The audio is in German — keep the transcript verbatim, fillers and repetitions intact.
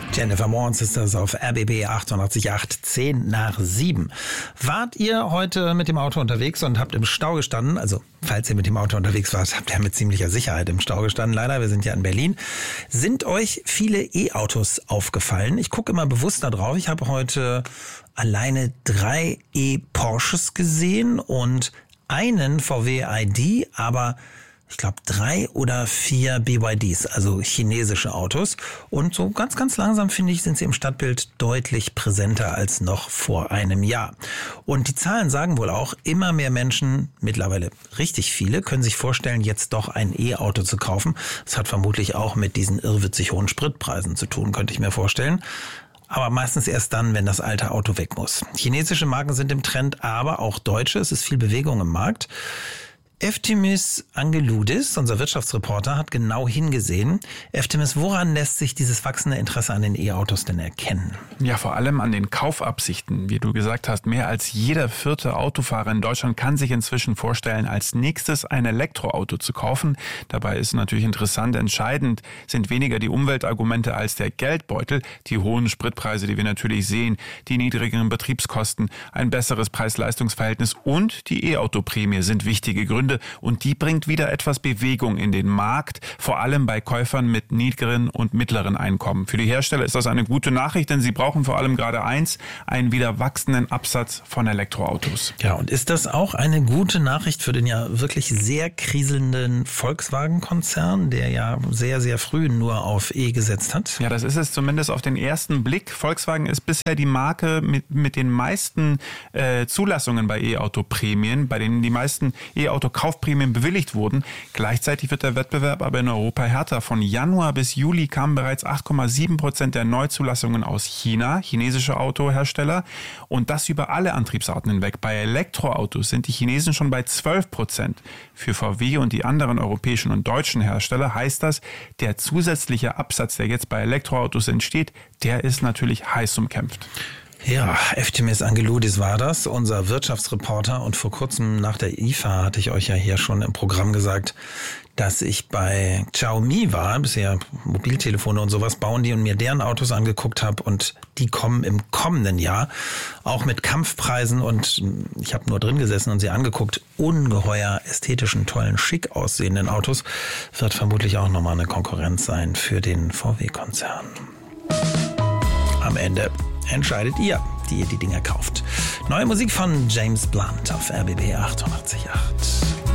Jennifer Warnes ist das auf R B B achtundachtzig Komma acht, zehn nach sieben. Wart ihr heute mit dem Auto unterwegs und habt im Stau gestanden? Also, falls ihr mit dem Auto unterwegs wart, habt ihr mit ziemlicher Sicherheit im Stau gestanden. Leider, wir sind ja in Berlin. Sind euch viele E-Autos aufgefallen? Ich gucke immer bewusst da drauf. Ich habe heute alleine drei E-Porsches gesehen und einen V W I D, aber ich glaube drei oder vier B Y Ds, also chinesische Autos. Und so ganz, ganz langsam, finde ich, sind sie im Stadtbild deutlich präsenter als noch vor einem Jahr. Und die Zahlen sagen wohl auch, immer mehr Menschen, mittlerweile richtig viele, können sich vorstellen, jetzt doch ein E-Auto zu kaufen. Das hat vermutlich auch mit diesen irrwitzig hohen Spritpreisen zu tun, könnte ich mir vorstellen. Aber meistens erst dann, wenn das alte Auto weg muss. Chinesische Marken sind im Trend, aber auch deutsche. Es ist viel Bewegung im Markt. Eftimis Angeloudis, unser Wirtschaftsreporter, hat genau hingesehen. Eftimis, woran lässt sich dieses wachsende Interesse an den E-Autos denn erkennen? Ja, vor allem an den Kaufabsichten. Wie du gesagt hast, mehr als jeder vierte Autofahrer in Deutschland kann sich inzwischen vorstellen, als nächstes ein Elektroauto zu kaufen. Dabei ist natürlich interessant, entscheidend sind weniger die Umweltargumente als der Geldbeutel, die hohen Spritpreise, die wir natürlich sehen, die niedrigeren Betriebskosten, ein besseres Preis-Leistungs-Verhältnis und die E-Auto-Prämie sind wichtige Gründe. Und die bringt wieder etwas Bewegung in den Markt, vor allem bei Käufern mit niedrigen und mittleren Einkommen. Für die Hersteller ist das eine gute Nachricht, denn sie brauchen vor allem gerade eins, einen wieder wachsenden Absatz von Elektroautos. Ja, und ist das auch eine gute Nachricht für den ja wirklich sehr kriselnden Volkswagen-Konzern, der ja sehr, sehr früh nur auf E gesetzt hat? Ja, das ist es zumindest auf den ersten Blick. Volkswagen ist bisher die Marke mit, mit den meisten äh, Zulassungen bei E-Auto-Prämien, bei denen die meisten E-Auto Kaufprämien bewilligt wurden. Gleichzeitig wird der Wettbewerb aber in Europa härter. Von Januar bis Juli kamen bereits acht Komma sieben Prozent der Neuzulassungen aus China, chinesische Autohersteller, und das über alle Antriebsarten hinweg. Bei Elektroautos sind die Chinesen schon bei zwölf Prozent. Für V W und die anderen europäischen und deutschen Hersteller heißt das, der zusätzliche Absatz, der jetzt bei Elektroautos entsteht, der ist natürlich heiß umkämpft. Ja, Eftimis Angeloudis war das, unser Wirtschaftsreporter. Und vor kurzem nach der I F A hatte ich euch ja hier schon im Programm gesagt, dass ich bei Xiaomi war, bisher Mobiltelefone und sowas bauen die, und mir deren Autos angeguckt habe. Und die kommen im kommenden Jahr auch mit Kampfpreisen, und ich habe nur drin gesessen und sie angeguckt, ungeheuer ästhetischen, tollen, schick aussehenden Autos. Wird vermutlich auch nochmal eine Konkurrenz sein für den V W-Konzern. Am Ende entscheidet ihr, die ihr die Dinger kauft. Neue Musik von James Blunt auf R B B achtundachtzig Komma acht.